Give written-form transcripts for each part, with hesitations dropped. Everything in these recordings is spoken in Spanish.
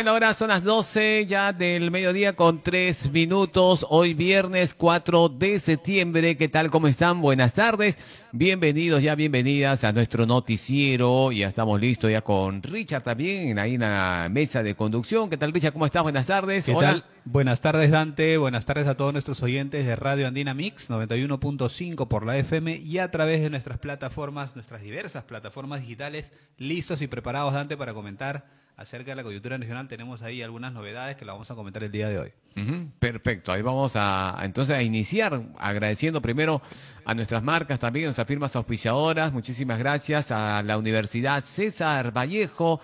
Bien, ahora son las 12 ya del mediodía con 3 minutos. Hoy viernes 4 de septiembre. ¿Qué tal? ¿Cómo están? Buenas tardes. Bienvenidos ya, bienvenidas a nuestro noticiero. Ya estamos listos ya con Richard también ahí en la mesa de conducción. ¿Qué tal, Richard? ¿Cómo estás? Buenas tardes. ¿Qué Hola. tal? Buenas tardes, Dante. Buenas tardes a todos nuestros oyentes de Radio Andina Mix 91.5 por la FM y a través de nuestras plataformas, nuestras diversas plataformas digitales, listos y preparados, Dante, para comentar acerca de la coyuntura nacional. Tenemos ahí algunas novedades que la vamos a comentar el día de hoy. Perfecto, ahí vamos entonces a iniciar agradeciendo primero a nuestras marcas también, a nuestras firmas auspiciadoras. Muchísimas gracias a la Universidad César Vallejo.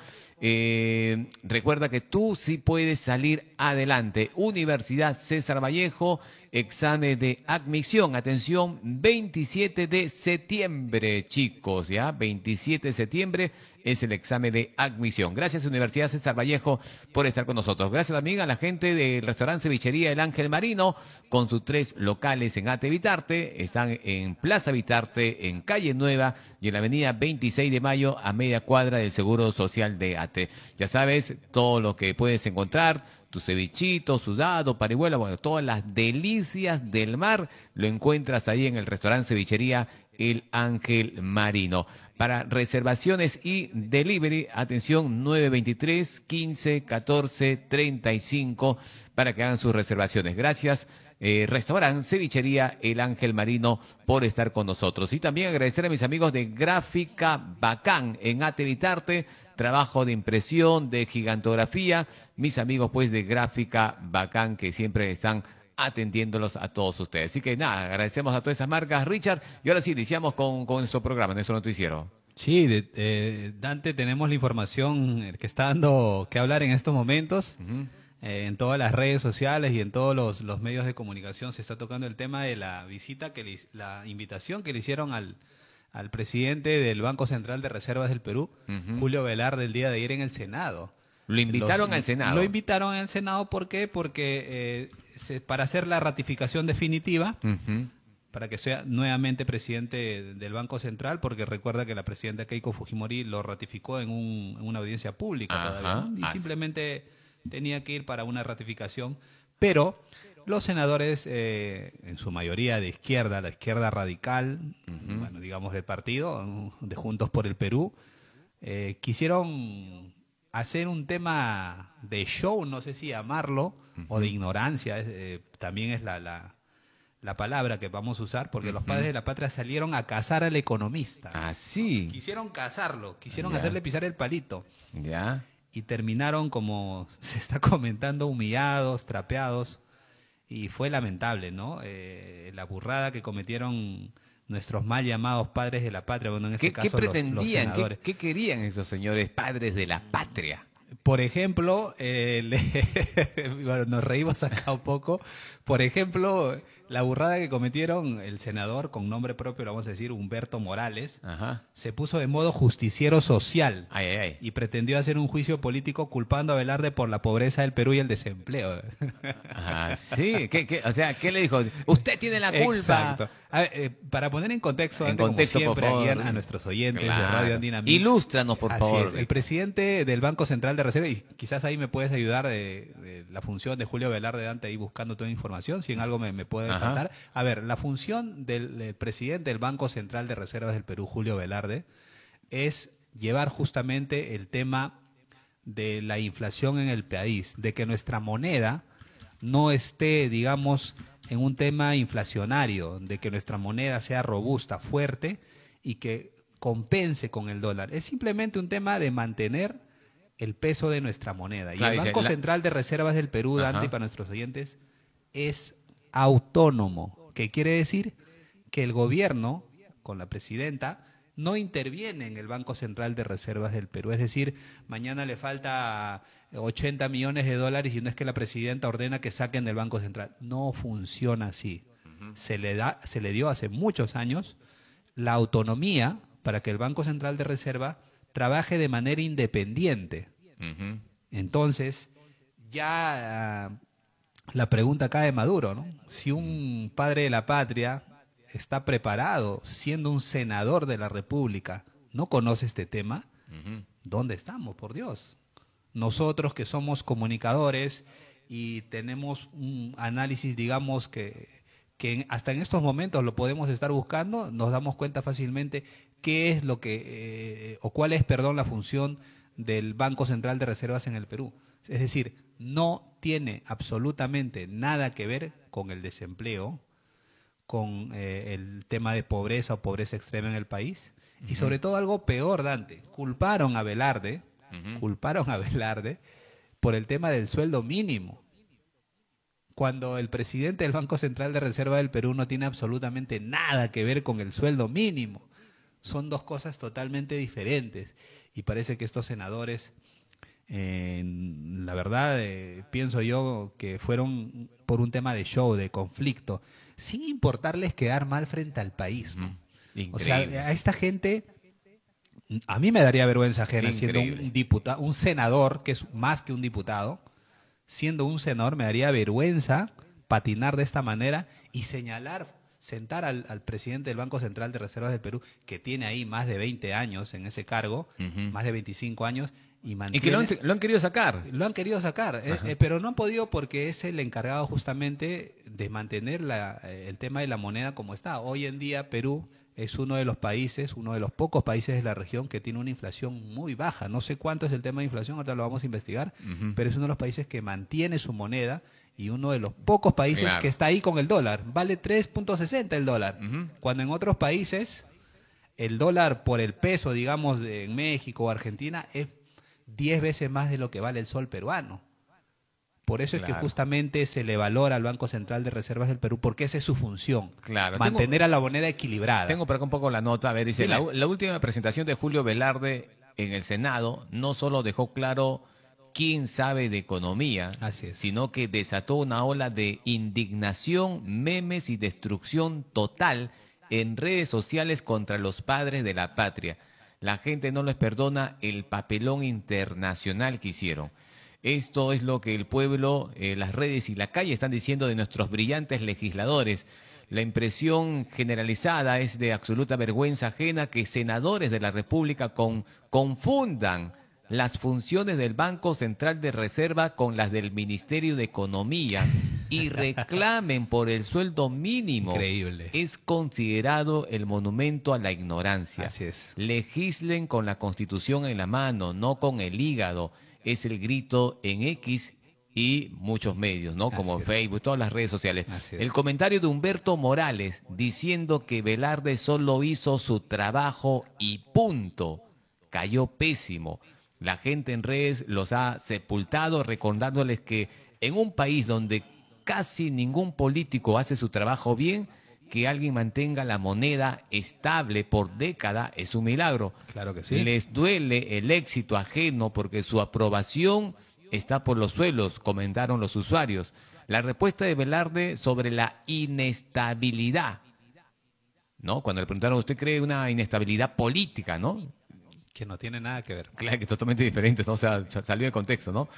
Recuerda que tú sí puedes salir adelante. Universidad César Vallejo, examen de admisión. Atención, 27 de septiembre, chicos, ¿ya? 27 de septiembre es el examen de admisión. Gracias, Universidad César Vallejo, por estar con nosotros. Gracias también a la gente del restaurante Cevichería El Ángel Marino, con sus 3 locales en Ate Vitarte. Están en Plaza Vitarte, en Calle Nueva y en la avenida 26 de Mayo, a media cuadra del Seguro Social de Ate. Ya sabes, todo lo que puedes encontrar, tu cevichito, sudado, parihuela, bueno, todas las delicias del mar, lo encuentras ahí en el restaurante Cevichería El Ángel Marino. Para reservaciones y delivery, atención, 923 15 14 35 para que hagan sus reservaciones. Gracias, restaurante Cevichería El Ángel Marino, por estar con nosotros. Y también agradecer a mis amigos de Gráfica Bacán en Ate Vitarte, trabajo de impresión, de gigantografía, mis amigos pues de Gráfica Bacán que siempre están atendiéndolos a todos ustedes. Así que nada, agradecemos a todas esas marcas, Richard, y ahora sí, iniciamos con nuestro programa, nuestro noticiero. Sí, Dante, tenemos la información que está dando que hablar en estos momentos. En todas las redes sociales y en todos los medios de comunicación se está tocando el tema de la visita, la invitación que le hicieron al presidente del Banco Central de Reservas del Perú, Julio Velarde, el día de ayer en el Senado. Lo invitaron al Senado. Lo invitaron al Senado, ¿por qué? Porque para hacer la ratificación definitiva, para que sea nuevamente presidente del Banco Central, porque recuerda que la presidenta Keiko Fujimori lo ratificó en una audiencia pública todavía, ¿no? Y simplemente tenía que ir para una ratificación, pero los senadores, en su mayoría de izquierda, la izquierda radical, bueno, digamos del partido, de Juntos por el Perú, quisieron hacer un tema de show, no sé si llamarlo, o de ignorancia, también es la palabra que vamos a usar, porque los padres de la patria salieron a cazar al economista. Ah, sí. ¿No? Quisieron cazarlo, quisieron hacerle pisar el palito. Ya. Y terminaron, como se está comentando, humillados, trapeados, y fue lamentable, ¿no? La burrada que cometieron nuestros mal llamados padres de la patria, bueno, en este caso ¿Qué pretendían? los senadores. ¿Qué querían esos señores padres de la patria? Por ejemplo, bueno, nos reímos acá un poco. Por ejemplo, la burrada que cometieron el senador, con nombre propio, lo vamos a decir, Humberto Morales, se puso de modo justiciero social y pretendió hacer un juicio político culpando a Velarde por la pobreza del Perú y el desempleo. Sí, o sea, ¿qué le dijo? Usted tiene la culpa. Exacto. A ver, para poner en contexto, como siempre, por favor, a nuestros oyentes de Radio Andina Mix. Ilústranos, por favor. Así es, el presidente del Banco Central de Reserva, y quizás ahí me puedes ayudar de la función de Julio Velarde, Dante, ahí buscando toda información, si en algo me puede faltar. A ver, la función del presidente del Banco Central de Reservas del Perú, Julio Velarde, es llevar justamente el tema de la inflación en el país, de que nuestra moneda no esté, digamos, en un tema inflacionario, de que nuestra moneda sea robusta, fuerte y que compense con el dólar. Es simplemente un tema de mantener el peso de nuestra moneda. Y el Banco Central de Reservas del Perú, Dante, para nuestros oyentes, es autónomo. ¿Qué quiere decir? Que el gobierno, con la presidenta, no interviene en el Banco Central de Reservas del Perú. Es decir, mañana le falta 80 millones de dólares y no es que la presidenta ordena que saquen del Banco Central. No funciona así. Se le dio hace muchos años la autonomía para que el Banco Central de Reserva trabaje de manera independiente. Entonces, ya la pregunta acá de Maduro, ¿no? Si un padre de la patria está preparado, siendo un senador de la República, no conoce este tema, ¿dónde estamos, por Dios? nosotros que somos comunicadores y tenemos un análisis, digamos, hasta en estos momentos lo podemos estar buscando, nos damos cuenta fácilmente qué es lo que, o cuál es, perdón, la función del Banco Central de Reservas en el Perú. Es decir, no tiene absolutamente nada que ver con el desempleo, con el tema de pobreza o pobreza extrema en el país. Y sobre todo algo peor, Dante, culparon a Velarde por el tema del sueldo mínimo, cuando el presidente del Banco Central de Reserva del Perú no tiene absolutamente nada que ver con el sueldo mínimo. Son dos cosas totalmente diferentes y parece que estos senadores, la verdad, pienso yo que fueron por un tema de show, de conflicto, sin importarles quedar mal frente al país, ¿no? O sea, a esta gente, a mí me daría vergüenza ajena siendo un diputado, un senador, que es más que un diputado, siendo un senador me daría vergüenza patinar de esta manera y sentar al presidente del Banco Central de Reservas del Perú, que tiene ahí más de 20 años en ese cargo, más de 25 años, y que lo han querido sacar. Lo han querido sacar, pero no han podido porque es el encargado justamente de mantener el tema de la moneda como está. Hoy en día Perú es uno de los pocos países de la región que tiene una inflación muy baja. No sé cuánto es el tema de inflación, ahorita lo vamos a investigar, pero es uno de los países que mantiene su moneda y uno de los pocos países que está ahí con el dólar. Vale 3.60 el dólar, cuando en otros países el dólar por el peso, digamos, en México o Argentina, es 10 veces más de lo que vale el sol peruano. Por eso es que justamente se le valora al Banco Central de Reservas del Perú, porque esa es su función, mantener a la moneda equilibrada. Tengo por acá un poco la nota, a ver, dice, la última presentación de Julio Velarde en el Senado no solo dejó claro quién sabe de economía, sino que desató una ola de indignación, memes y destrucción total en redes sociales contra los padres de la patria. La gente no les perdona el papelón internacional que hicieron. Esto es lo que el pueblo, las redes y la calle están diciendo de nuestros brillantes legisladores. La impresión generalizada es de absoluta vergüenza ajena que senadores de la República confundan las funciones del Banco Central de Reserva con las del Ministerio de Economía y reclamen por el sueldo mínimo. Increíble. Es considerado el monumento a la ignorancia. Así es. Legislen con la Constitución en la mano, no con el hígado. Es el grito en X y muchos medios, ¿no? Como Facebook, todas las redes sociales. El comentario de Humberto Morales diciendo que Velarde solo hizo su trabajo y punto. Cayó pésimo. La gente en redes los ha sepultado recordándoles que en un país donde casi ningún político hace su trabajo bien, que alguien mantenga la moneda estable por década es un milagro. Claro que sí. Les duele el éxito ajeno porque su aprobación está por los suelos, comentaron los usuarios. La respuesta de Velarde sobre la inestabilidad, ¿no? Cuando le preguntaron, ¿usted cree una inestabilidad política, no? Que no tiene nada que ver. Claro, que es totalmente diferente, ¿no? O sea, salió de contexto, ¿no?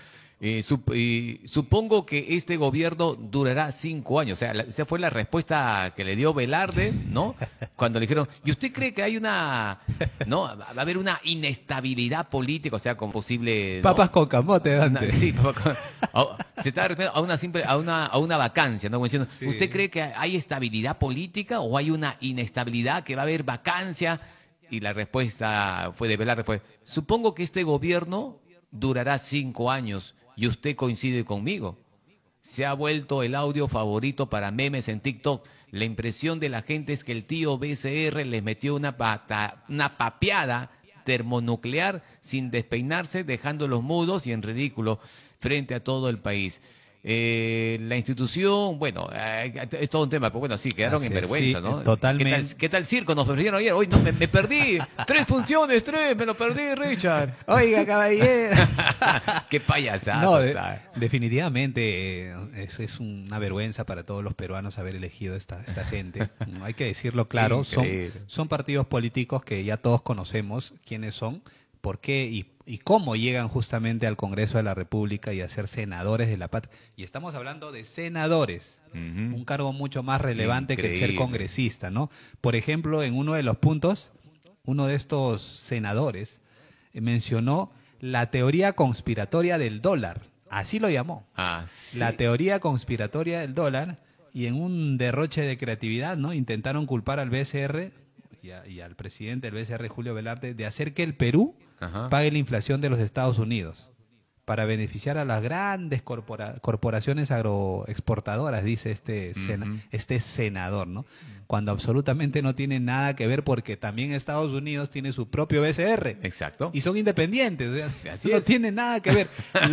Supongo que este gobierno durará 5 años. O sea, esa fue la respuesta que le dio Velarde, ¿no? Cuando le dijeron, ¿y usted cree que hay va a haber una inestabilidad política? O sea, con posible... Papas con camote, Dante. Sí, se está refiriendo a una vacancia, ¿no? Como diciendo, ¿usted cree que hay estabilidad política o hay una inestabilidad, que va a haber vacancia? Y la respuesta de Velarde fue, supongo que este gobierno durará 5 años. Y usted coincide conmigo. Se ha vuelto el audio favorito para memes en TikTok. La impresión de la gente es que el tío BCR les metió una papeada termonuclear sin despeinarse, dejándolos mudos y en ridículo frente a todo el país. La institución, bueno, es todo un tema, pero bueno, sí, quedaron en vergüenza, sí, ¿no? Totalmente. ¿Qué tal circo nos perdieron ayer? Hoy no, me perdí 3 funciones, me lo perdí, Richard. Oiga, caballero. Qué payasada. No, definitivamente es una vergüenza para todos los peruanos haber elegido esta gente. Hay que decirlo claro, son partidos políticos que ya todos conocemos quiénes son, por qué y cómo llegan justamente al Congreso de la República y a ser senadores de la patria. Y estamos hablando de senadores, un cargo mucho más relevante que el ser congresista, ¿no? Por ejemplo, en uno de los puntos, uno de estos senadores mencionó la teoría conspiratoria del dólar. Así lo llamó. Ah, sí. La teoría conspiratoria del dólar, y en un derroche de creatividad, ¿no? Intentaron culpar al BCR y al presidente del BCR, Julio Velarde, de hacer que el Perú Ajá. pague la inflación de los Estados Unidos para beneficiar a las grandes corporaciones agroexportadoras, dice este senador, ¿no? Cuando absolutamente no tiene nada que ver, porque también Estados Unidos tiene su propio BCR. Exacto. Y son independientes, o sea, Así no es. tiene nada que ver.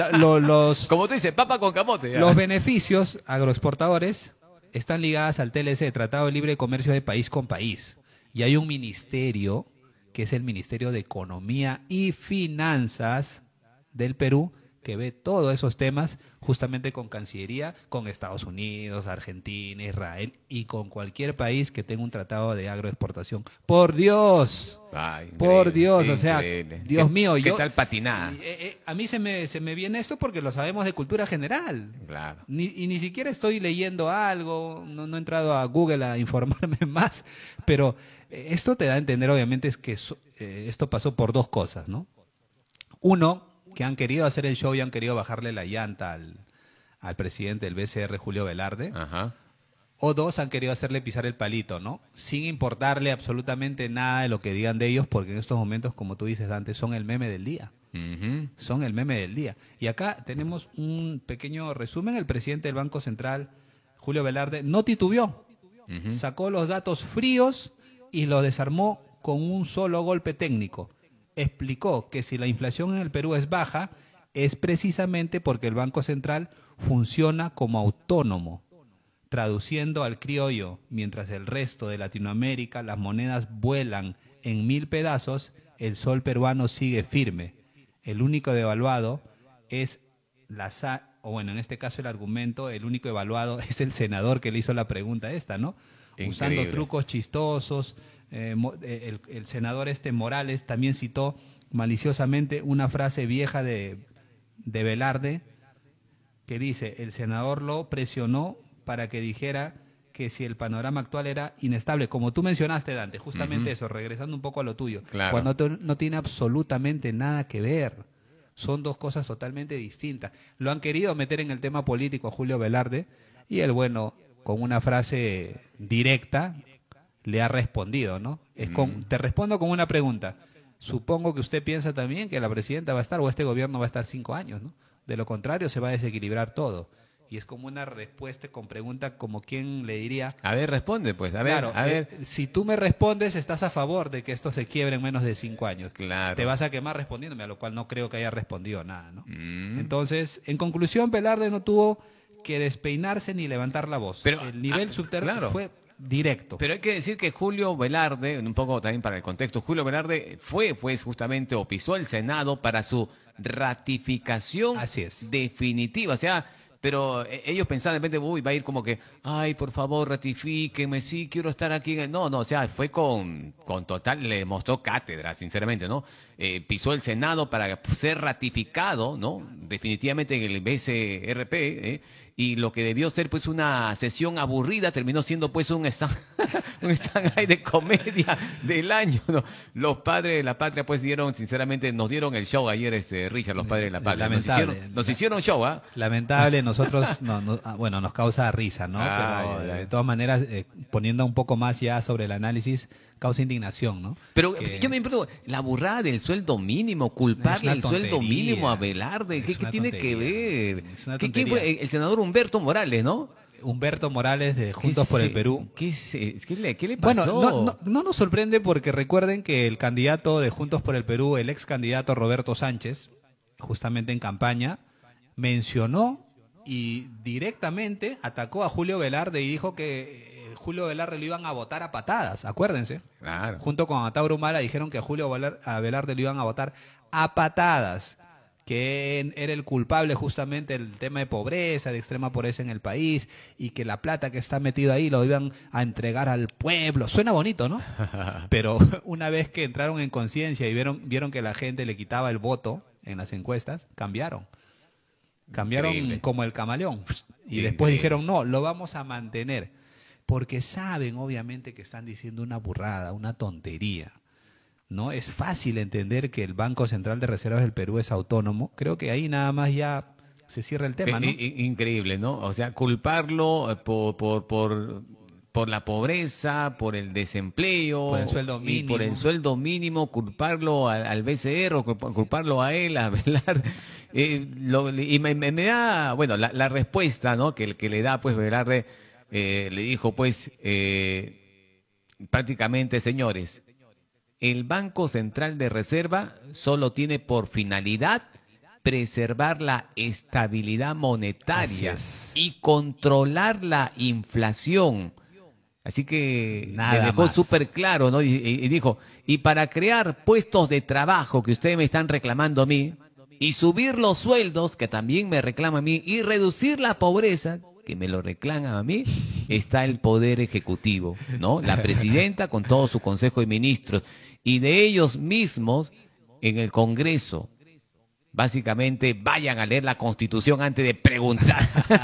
Los Como tú dices, papa con camote. ya. los beneficios agroexportadores están ligadas al TLC, Tratado de Libre Comercio de País con País. Y hay un ministerio, que es el Ministerio de Economía y Finanzas del Perú, que ve todos esos temas justamente con Cancillería, con Estados Unidos, Argentina, Israel y con cualquier país que tenga un tratado de agroexportación. ¡Por Dios! Ay, Por increíble, Dios, o sea, increíble. Dios mío, ¿Qué yo... tal patinada? A mí se me viene esto porque lo sabemos de cultura general. Claro. Ni siquiera estoy leyendo algo, no he entrado a Google a informarme más, pero esto te da a entender, obviamente, es que esto pasó por dos cosas, ¿no? Uno, que han querido hacer el show y han querido bajarle la llanta al presidente del BCR, Julio Velarde. Ajá. O dos, han querido hacerle pisar el palito, ¿no? Sin importarle absolutamente nada de lo que digan de ellos, porque en estos momentos, como tú dices, Dante, son el meme del día. Ujú. Son el meme del día. Y acá tenemos un pequeño resumen. El presidente del Banco Central, Julio Velarde, no titubeó. Ujú. Sacó los datos fríos y los desarmó con un solo golpe técnico. Explicó que si la inflación en el Perú es baja, es precisamente porque el Banco Central funciona como autónomo. Traduciendo al criollo, mientras el resto de Latinoamérica las monedas vuelan en 1000 pedazos, el sol peruano sigue firme. El único devaluado es o bueno, en este caso el argumento, el único evaluado es el senador que le hizo la pregunta esta, ¿no? Increíble. Usando trucos chistosos. El senador Morales también citó maliciosamente una frase vieja de Velarde, que dice: el senador lo presionó para que dijera que si el panorama actual era inestable, como tú mencionaste, Dante, justamente eso, regresando un poco a lo tuyo, Claro. cuando no tiene absolutamente nada que ver. Son dos cosas totalmente distintas. Lo han querido meter en el tema político a Julio Velarde, y él, bueno, con una frase directa, le ha respondido, ¿no? Te respondo con una pregunta. Supongo que usted piensa también que la presidenta va a estar, o este gobierno va a estar 5 años, ¿no? De lo contrario, se va a desequilibrar todo. Y es como una respuesta con pregunta, como quien le diría... A ver, responde, pues. A ver, Claro, a ver. si tú me respondes, estás a favor de que esto se quiebre en menos de 5 años. Claro. Te vas a quemar respondiéndome, a lo cual no creo que haya respondido nada, ¿no? Mm. Entonces, en conclusión, Velarde no tuvo que despeinarse ni levantar la voz. Pero, el nivel subterráneo claro. fue directo. Pero hay que decir que Julio Velarde, un poco también para el contexto, Julio Velarde fue pues justamente o pisó el Senado para su ratificación Así es. definitiva. O sea, pero ellos pensaban de repente, uy, va a ir como que, ay, por favor, ratifíqueme, sí, quiero estar aquí. No, o sea, fue con total, le mostró cátedra, sinceramente, ¿no? Pisó el Senado para ser ratificado, ¿no? Definitivamente en el BCRP, y lo que debió ser pues una sesión aburrida terminó siendo pues un Shanghái de comedia del año, ¿no? Los padres de la patria pues sinceramente nos dieron el show ayer, Richard, los padres de la patria. Lamentable. Nos hicieron show, ¿ah? Lamentable, nosotros, bueno, nos causa risa, ¿no? Ah, Pero ya. de todas maneras, poniendo un poco más ya sobre el análisis, causa indignación, ¿no? Pero Que- yo me pregunto, la burrada del sueldo mínimo, culparle Es el una sueldo tontería. mínimo a Velarde, Es ¿qué una tiene que tontería. ver? Es una ¿Quién tontería. fue? El senador Humberto Morales, ¿no? Humberto Morales de Juntos por el Perú. ¿Qué le Bueno, pasó? no nos sorprende, porque recuerden que el candidato de Juntos por el Perú, el ex candidato Roberto Sánchez, justamente en campaña, mencionó y directamente atacó a Julio Velarde y dijo que Julio Velarde lo iban a votar a patadas, acuérdense. Claro. Junto con Atauro Humala dijeron que a Velarde lo iban a votar a patadas, que era el culpable justamente del tema de pobreza, de extrema pobreza en el país, y que la plata que está metido ahí lo iban a entregar al pueblo. Suena bonito, ¿no? Pero una vez que entraron en conciencia y vieron que la gente le quitaba el voto en las encuestas, cambiaron. Cambiaron Increíble. como el camaleón. Y Increíble. después dijeron, no, lo vamos a mantener. Porque saben, obviamente, que están diciendo una burrada, una tontería. ¿no? Es fácil entender que el Banco Central de Reservas del Perú es autónomo. Creo que ahí nada más ya se cierra el tema, ¿no? Increíble, ¿no? O sea, culparlo por la pobreza, por el Por el desempleo sueldo y por el mínimo. sueldo mínimo, culparlo al BCR o culparlo a él, a Velar. Y me da, bueno, la respuesta, ¿no? Que le da, pues, Velarde, le dijo, pues, prácticamente, señores, el Banco Central de Reserva solo tiene por finalidad preservar la estabilidad Así monetaria es. y controlar la inflación. Así que le Nada dejó súper más. claro, ¿no? Y dijo, y para crear puestos de trabajo que ustedes me están reclamando a mí, y subir los sueldos que también me reclaman a mí, y reducir la pobreza que me lo reclaman a mí, está el Poder Ejecutivo, ¿no? La presidenta con todo su Consejo de Ministros, y de ellos mismos en el Congreso. Básicamente, vayan a leer la Constitución antes de preguntar.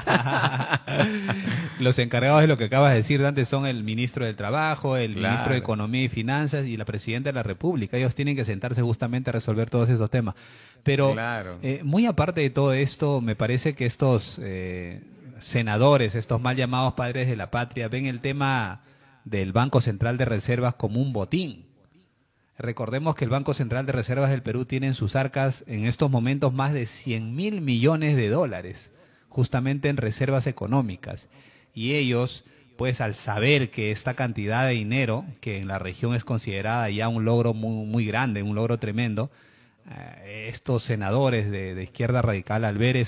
Los encargados de lo que acabas de decir, Dante, son el ministro del Trabajo, el ministro de Claro, Economía y Finanzas y la presidenta de la República. Ellos tienen que sentarse justamente a resolver todos esos temas. Pero claro. muy aparte de todo esto, me parece que estos senadores, estos mal llamados padres de la patria, ven el tema del Banco Central de Reservas como un botín. Recordemos que el Banco Central de Reservas del Perú tiene en sus arcas en estos momentos más de 100.000 millones de dólares, justamente en reservas económicas. Y ellos, pues al saber que esta cantidad de dinero, que en la región es considerada ya un logro muy, muy grande, un logro tremendo, estos senadores de izquierda radical, al ver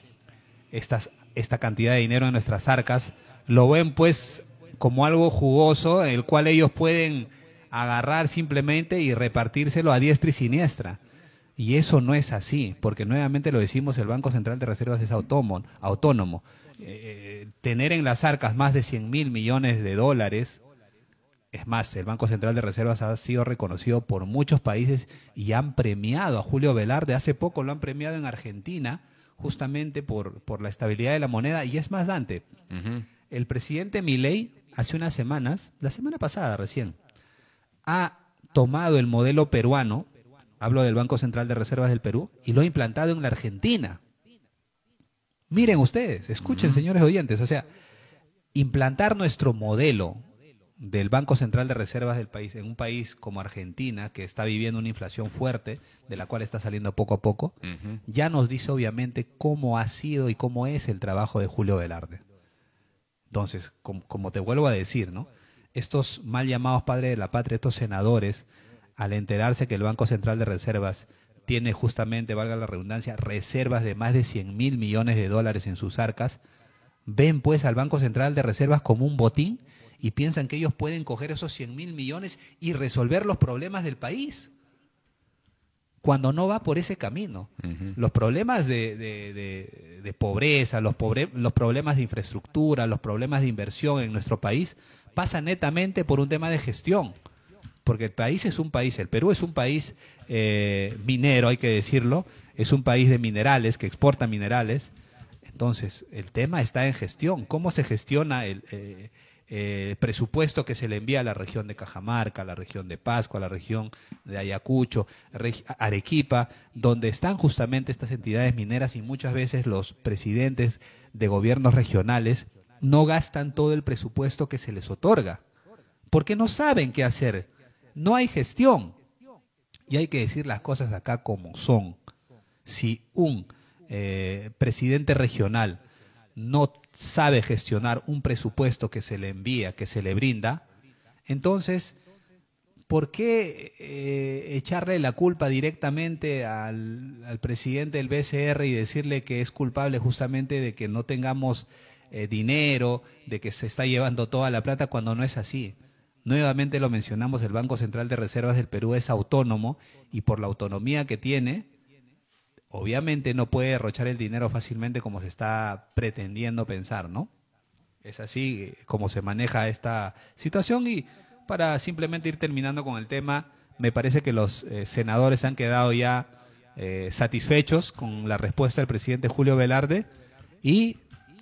esta cantidad de dinero en nuestras arcas, lo ven pues como algo jugoso, el cual ellos pueden agarrar simplemente y repartírselo a diestra y siniestra. Y eso no es así, porque nuevamente lo decimos, el Banco Central de Reservas es autónomo. Tener en las arcas más de 100.000 millones de dólares, es más, el Banco Central de Reservas ha sido reconocido por muchos países y han premiado a Julio Velarde. Hace poco lo han premiado en Argentina, justamente por la estabilidad de la moneda. Y es más, Dante, Ujú. el presidente Milei, hace unas semanas, la semana pasada recién, ha tomado el modelo peruano, hablo del Banco Central de Reservas del Perú, y lo ha implantado en la Argentina. Miren ustedes, escuchen, Ujú. señores oyentes, o sea, implantar nuestro modelo del Banco Central de Reservas del país en un país como Argentina, que está viviendo una inflación fuerte, de la cual está saliendo poco a poco, Ujú. ya nos dice obviamente cómo ha sido y cómo es el trabajo de Julio Velarde. Entonces, como te vuelvo a decir, ¿no? Estos mal llamados padres de la patria, estos senadores, al enterarse que el Banco Central de Reservas tiene justamente, valga la redundancia, reservas de más de 100.000 millones de dólares en sus arcas, ven pues al Banco Central de Reservas como un botín y piensan que ellos pueden coger esos 100.000 millones y resolver los problemas del país, cuando no va por ese camino. Ujú. Los problemas de pobreza, los problemas de infraestructura, los problemas de inversión en nuestro país pasan netamente por un tema de gestión. Porque el país es un país, el Perú es un país minero, hay que decirlo, es un país de minerales, que exporta minerales. Entonces, el tema está en gestión. ¿Cómo se gestiona el presupuesto que se le envía a la región de Cajamarca, a la región de Pasco, a la región de Ayacucho, Arequipa, donde están justamente estas entidades mineras y muchas veces los presidentes de gobiernos regionales no gastan todo el presupuesto que se les otorga, porque no saben qué hacer. No hay gestión. Y hay que decir las cosas acá como son. Si un presidente regional no sabe gestionar un presupuesto que se le envía, que se le brinda, entonces, ¿por qué echarle la culpa directamente al presidente del BCR y decirle que es culpable justamente de que no tengamos dinero, de que se está llevando toda la plata cuando no es así? Nuevamente lo mencionamos, el Banco Central de Reservas del Perú es autónomo y por la autonomía que tiene, obviamente no puede derrochar el dinero fácilmente como se está pretendiendo pensar, ¿no? Es así como se maneja esta situación. Y para simplemente ir terminando con el tema, me parece que los senadores han quedado ya satisfechos con la respuesta del presidente Julio Velarde y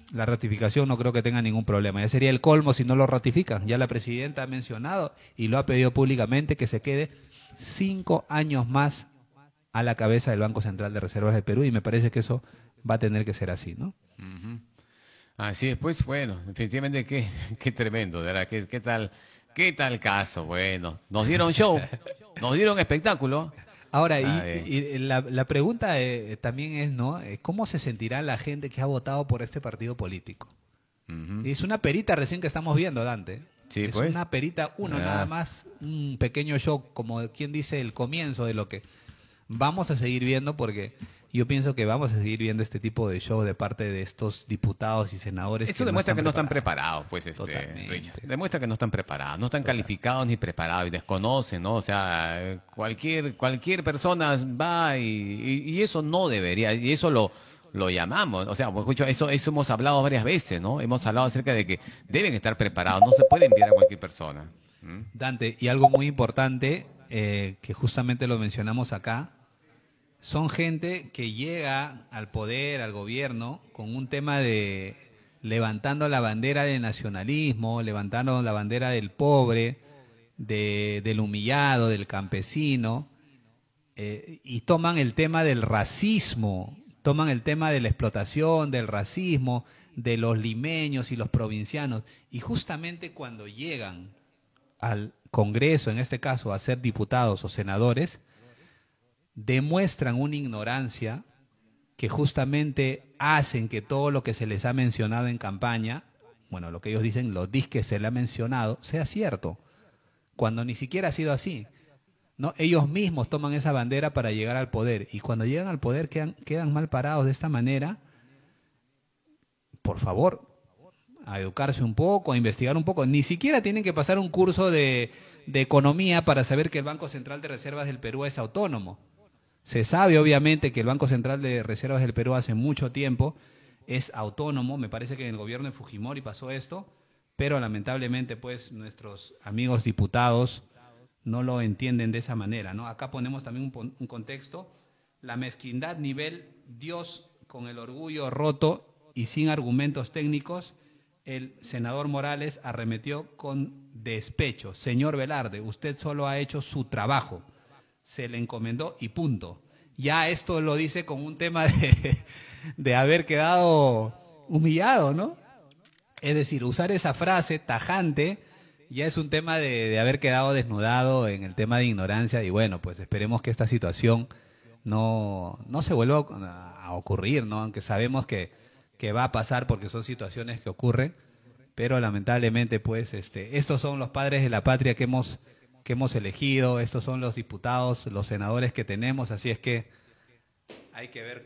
La ratificación no creo que tenga ningún problema. Ya sería el colmo si no lo ratifican. Ya la presidenta ha mencionado y lo ha pedido públicamente que se quede 5 años más a la cabeza del Banco Central de Reservas del Perú y me parece que eso va a tener que ser así, ¿no? Ujú. Así es, pues bueno, definitivamente qué tremendo, de verdad, qué tal caso, bueno, nos dieron show, nos dieron espectáculo. Ahora, Ah, bien. la pregunta también es, ¿no? ¿Cómo se sentirá la gente que ha votado por este partido político? Ujú. Es una perita recién que estamos viendo, Dante. Sí, Es pues. una perita, uno nada Ah, más, un pequeño shock, como quien dice el comienzo de lo que vamos a seguir viendo, porque yo pienso que vamos a seguir viendo este tipo de show de parte de estos diputados y senadores eso que no demuestra están que no están preparados. preparados, pues, Richard. Totalmente. Demuestra que no están preparados, no están Total. calificados ni preparados y desconocen, ¿no? O sea, cualquier persona va y eso no debería, y eso lo llamamos, o sea, pues, escucho, eso hemos hablado varias veces, ¿no? Hemos hablado acerca de que deben estar preparados, no se puede enviar a cualquier persona. ¿Mm? Dante, y algo muy importante, que justamente lo mencionamos acá, son gente que llega al poder, al gobierno, con un tema de levantando la bandera del nacionalismo, levantando la bandera del pobre, del humillado, del campesino, y toman el tema del racismo, toman el tema de la explotación, del racismo, de los limeños y los provincianos, y justamente cuando llegan al Congreso, en este caso a ser diputados o senadores, demuestran una ignorancia que justamente hacen que todo lo que se les ha mencionado en campaña, bueno, lo que ellos dicen, los disques se le ha mencionado, sea cierto, cuando ni siquiera ha sido así. ¿No? Ellos mismos toman esa bandera para llegar al poder y cuando llegan al poder quedan mal parados de esta manera. Por favor, a educarse un poco, a investigar un poco. Ni siquiera tienen que pasar un curso de economía para saber que el Banco Central de Reservas del Perú es autónomo. Se sabe obviamente que el Banco Central de Reservas del Perú hace mucho tiempo es autónomo, me parece que en el gobierno de Fujimori pasó esto, pero lamentablemente pues nuestros amigos diputados no lo entienden de esa manera, ¿no? Acá ponemos también un contexto, la mezquindad nivel Dios con el orgullo roto y sin argumentos técnicos, el senador Morales arremetió con despecho. Señor Velarde, usted solo ha hecho su trabajo, se le encomendó y punto. Ya esto lo dice con un tema de haber quedado humillado, ¿no? Es decir, usar esa frase tajante ya es un tema de haber quedado desnudado en el tema de ignorancia y bueno, pues esperemos que esta situación no se vuelva a ocurrir, ¿no? Aunque sabemos que va a pasar porque son situaciones que ocurren, pero lamentablemente pues estos son los padres de la patria que hemos elegido, estos son los diputados, los senadores que tenemos, así es que hay que ver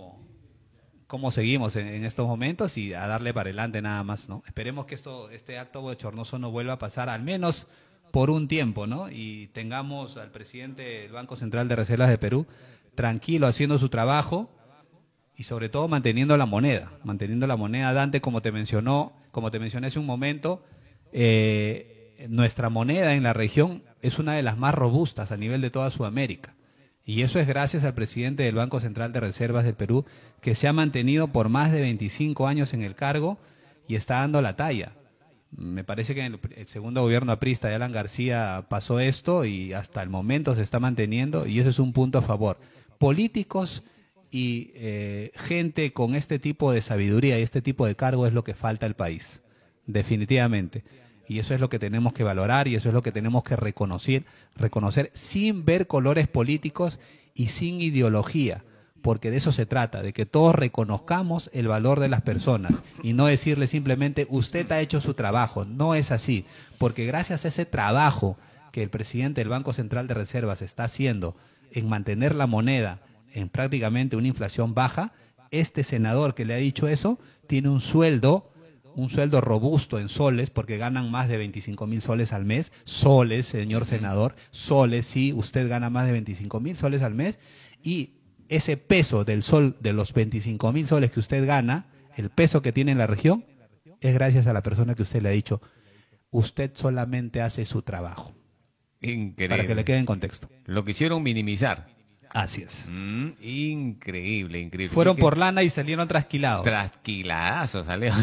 cómo seguimos en estos momentos y a darle para adelante nada más, ¿no? Esperemos que este acto bochornoso no vuelva a pasar, al menos por un tiempo, ¿no? Y tengamos al presidente del Banco Central de Reservas de Perú tranquilo haciendo su trabajo y sobre todo manteniendo la moneda, Dante, como te mencioné hace un momento, nuestra moneda en la región es una de las más robustas a nivel de toda Sudamérica. Y eso es gracias al presidente del Banco Central de Reservas del Perú, que se ha mantenido por más de 25 años en el cargo y está dando la talla. Me parece que en el segundo gobierno aprista de Alan García pasó esto y hasta el momento se está manteniendo y eso es un punto a favor. Políticos y gente con este tipo de sabiduría y este tipo de cargo es lo que falta al país, definitivamente. Y eso es lo que tenemos que valorar y eso es lo que tenemos que reconocer sin ver colores políticos y sin ideología, porque de eso se trata, de que todos reconozcamos el valor de las personas y no decirle simplemente usted ha hecho su trabajo. No es así, porque gracias a ese trabajo que el presidente del Banco Central de Reservas está haciendo en mantener la moneda en prácticamente una inflación baja, este senador que le ha dicho eso tiene un sueldo robusto en soles, porque ganan más de 25.000 soles al mes. Soles, señor senador, soles, sí, usted gana más de 25.000 soles al mes. Y ese peso del sol, de los 25.000 soles que usted gana, el peso que tiene en la región, es gracias a la persona que usted le ha dicho, usted solamente hace su trabajo. Para que le Increíble. quede en contexto. Lo quisieron minimizar. Así es. Increíble, increíble. Fueron por lana y salieron trasquilados. Trasquiladazos salió.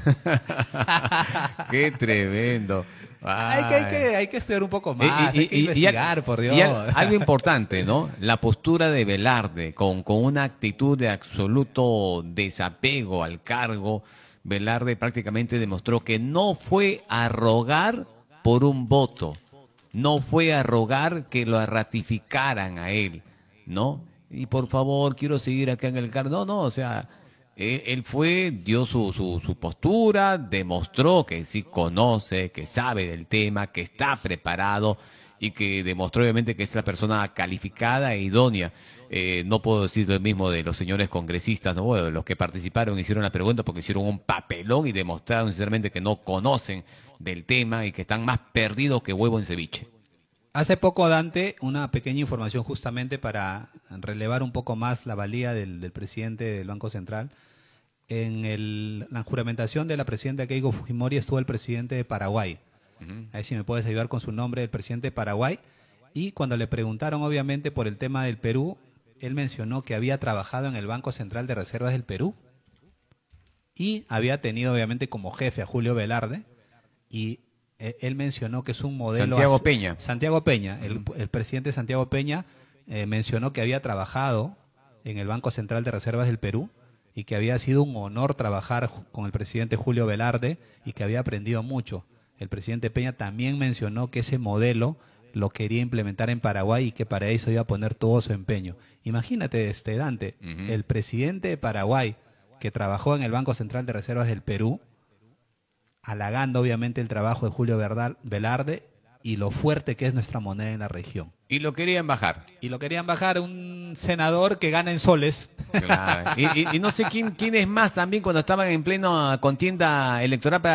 Qué tremendo. Hay que estudiar un poco más, hay que investigar, por Dios. Y algo importante, ¿no? La postura de Velarde, con una actitud de absoluto desapego al cargo. Velarde prácticamente demostró que no fue a rogar por un voto, no fue a rogar que lo ratificaran a él, ¿no? Y por favor, quiero seguir acá en el cargo. No, o sea, él fue, dio su postura, demostró que sí conoce, que sabe del tema, que está preparado y que demostró obviamente que es la persona calificada e idónea. No puedo decir lo mismo de los señores congresistas, ¿no? Bueno, los que participaron hicieron la pregunta porque hicieron un papelón y demostraron sinceramente que no conocen del tema y que están más perdidos que huevo en ceviche. Hace poco, Dante, una pequeña información justamente para relevar un poco más la valía del presidente del Banco Central. En la juramentación de la presidenta Keiko Fujimori estuvo el presidente de Paraguay. A ver si me puedes ayudar con su nombre, el presidente de Paraguay. Y cuando le preguntaron, obviamente, por el tema del Perú, él mencionó que había trabajado en el Banco Central de Reservas del Perú y había tenido, obviamente, como jefe a Julio Velarde. Y él mencionó que es un modelo... Santiago Peña, el presidente Santiago Peña mencionó que había trabajado en el Banco Central de Reservas del Perú y que había sido un honor trabajar con el presidente Julio Velarde y que había aprendido mucho. El presidente Peña también mencionó que ese modelo lo quería implementar en Paraguay y que para eso iba a poner todo su empeño. Imagínate, Dante, el presidente de Paraguay que trabajó en el Banco Central de Reservas del Perú, halagando obviamente el trabajo de Julio Velarde y lo fuerte que es nuestra moneda en la región. Y lo querían bajar. Y lo querían bajar un senador que gana en soles. Claro. Y no sé quién es más también cuando estaban en plena contienda electoral para